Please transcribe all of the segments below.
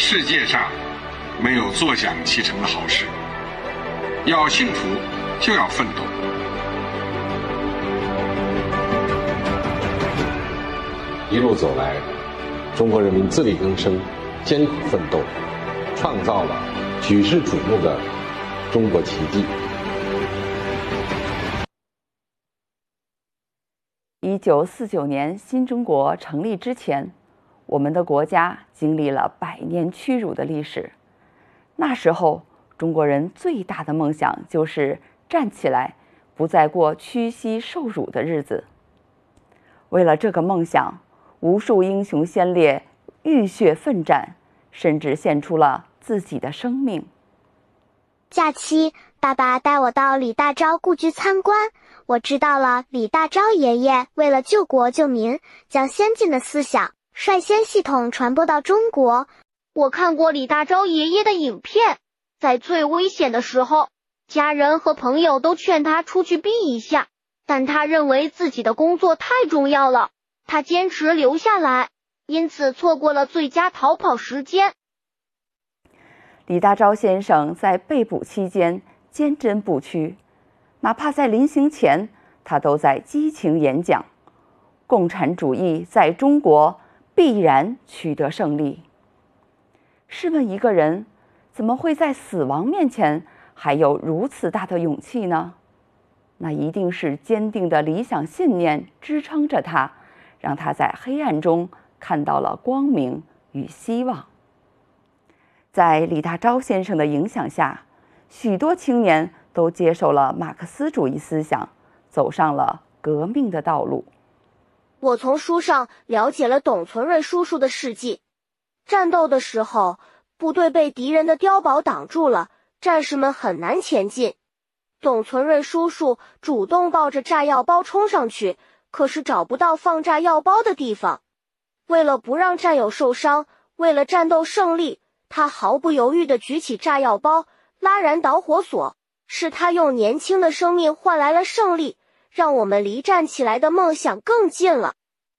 世界上没有坐享其成的好事，要幸福就要奋斗。 一路走来，中国人民自力更生，艰苦奋斗，创造了举世瞩目的中国奇迹。 1949年新中国成立之前，我们的国家经历了100年屈辱的历史。那时候，中国人最大的梦想就是站起来，不再过屈膝受辱的日子。为了这个梦想，无数英雄先烈浴血奋战，甚至献出了自己的生命。 假期，爸爸带我到李大钊故居参观，我知道了李大钊爷爷为了救国救民，将先进的思想率先系统传播到中国。 我看过李大钊爷爷的影片，在最危险的时候，家人和朋友都劝他出去避一下，但他认为自己的工作太重要了，他坚持留下来，因此错过了最佳逃跑时间。 李大钊先生在被捕期间坚贞不屈，哪怕在临行前，他都在激情演讲：共产主义在中国必然取得胜利。试问一个人，怎么会在死亡面前还有如此大的勇气呢？那一定是坚定的理想信念支撑着他，让他在黑暗中看到了光明与希望。在李大钊先生的影响下，许多青年都接受了马克思主义思想，走上了革命的道路。 我从书上了解了董存瑞叔叔的事迹。战斗的时候，部队被敌人的碉堡挡住了，战士们很难前进。董存瑞叔叔主动抱着炸药包冲上去，可是找不到放炸药包的地方。为了不让战友受伤，为了战斗胜利，他毫不犹豫地举起炸药包，拉燃导火索，是他用年轻的生命换来了胜利，让我们离站起来的梦想更近了。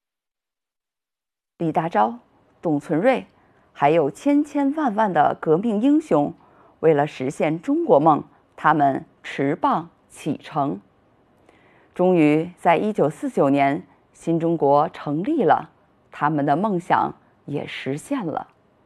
李大钊、董存瑞，还有千千万万的革命英雄，为了实现中国梦，他们持棒启程。终于在1949年，新中国成立了，他们的梦想也实现了。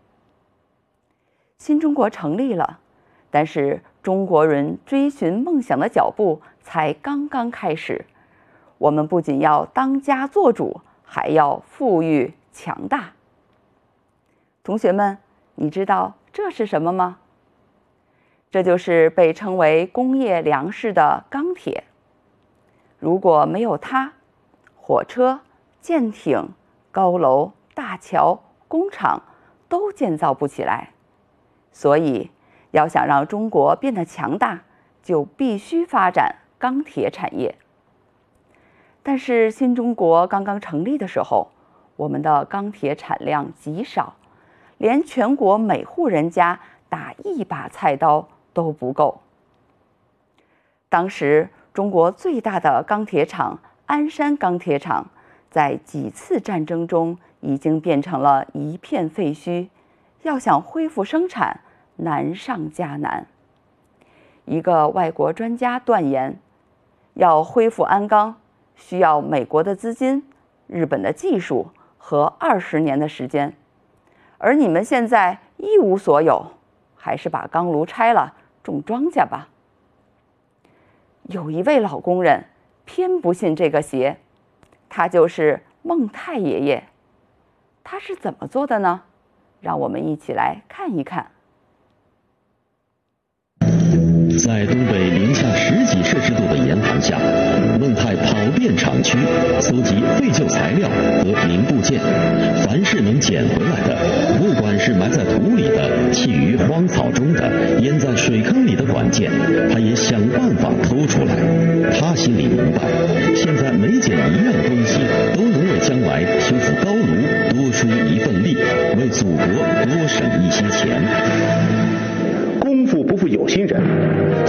新中国成立了，但是中国人追寻梦想的脚步才刚刚开始。我们不仅要当家作主，还要富裕强大。同学们，你知道这是什么吗？这就是被称为工业粮食的钢铁。如果没有它，火车、舰艇、高楼、大桥、工厂都建造不起来。所以，要想让中国变得强大，就必须发展钢铁产业。但是，新中国刚刚成立的时候，我们的钢铁产量极少，连全国每户人家打1把菜刀都不够。当时，中国最大的钢铁厂鞍山钢铁厂，在几次战争中已经变成了一片废墟，要想恢复生产，难上加难。一个外国专家断言，要恢复鞍钢，需要美国的资金、日本的技术和20年的时间，而你们现在一无所有，还是把钢炉拆了，种庄稼吧。有一位老工人偏不信这个邪，他就是孟太爷爷。他是怎么做的呢？让我们一起来看一看。 在东北零下10几摄氏度的严寒下，孟太跑遍厂区，搜集废旧材料和零部件，凡是能捡回来的，不管是埋在土里的、弃于荒草中的、淹在水坑里的管件，他也想办法偷出来。他心里明白，现在每捡一样东西，都能为将来修复高炉多出一份力，为祖国多省一些钱。 功夫不负有心人。